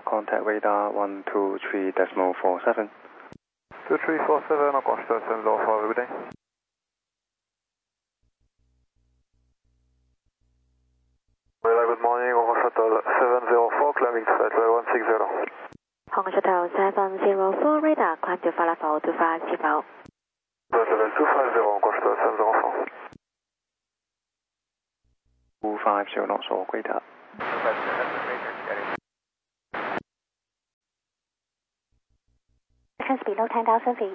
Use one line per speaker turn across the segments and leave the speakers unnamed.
contact radar 123.47.
2347, I'll go to 705, good day. Good morning, Hong Kong Shuttle 704, climbing to flight level 160.
Hong Kong Shuttle 704, radar, climb to flight level 250.
Level 250, Hong Kong Shuttle 704.
250 knots or greater.
Section speed below 10,000 feet.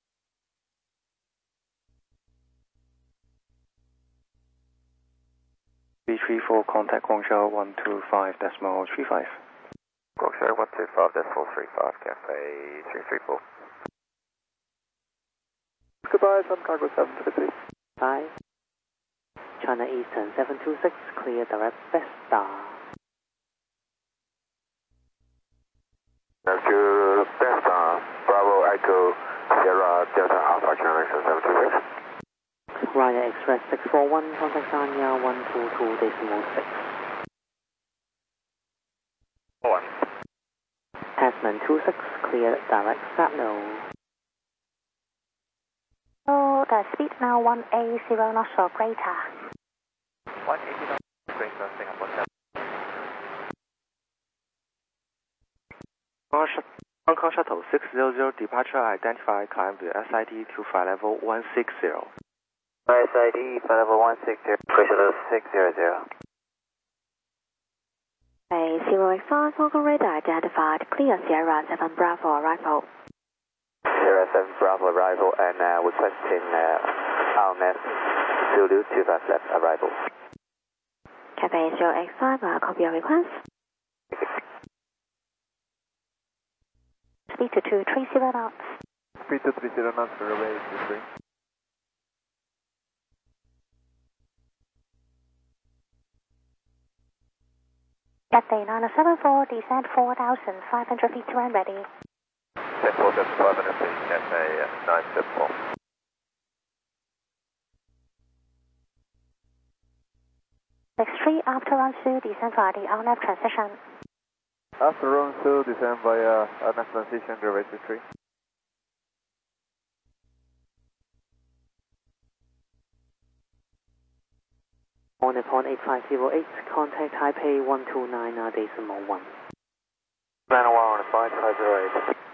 B34, contact Guangzhou 125.35.
Guangzhou 125.35, Cafe 334. Goodbye, Sun Cargo 733.
Bye. China Eastern 726, clear direct Vesta.
To Vesta, Bravo Echo Sierra Delta Alpha, China Eastern 726.
Raya Express 641, contact Sanya 122.6.
1.
Tasman 26, clear direct Sapno.
Oh, the speed now 180 knots or greater.
180 knots, greater, Singapore 7.
Hong Kong Shuttle 600, departure identified, climb to SID to flight level 160.
SID, flight level 160, pressure 600.
A 085, Hong Kong radar identified, clear Sierra 7 Bravo arrival.
Sierra 7 Bravo arrival and requesting RMS Zulu 25 left arrival.
Cafe 085, copy your request. Speed to 230 knots.
Speed to 30 knots for away, free.
Cathay 974, descend 4,500 feet to and ready.
10,475 feet, Cathay 974.
Next 3 after run through, descend via the RNAV transition.
After run through, descend via RNAV transition, gravity 3.
On Nippon 8508, contact Taipei 129.1.
901 on 5508.